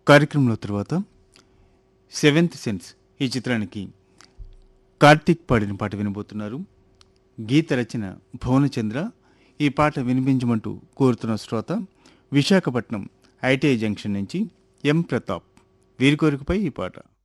కార్యక్రమంలో తర్వాత seventh sense ఈ చిత్రానికి కార్తీక్ పాడిన పాట వినబోతున్నారు. గీత రచన భువనచంద్ర. ఈ పాట వినిపించమంటూ కోరుతున్న శ్రోత విశాఖపట్నం ఐటీఐ జంక్షన్ నుంచి ఎం ప్రతాప్. వీరి కోరికపై ఈ పాట.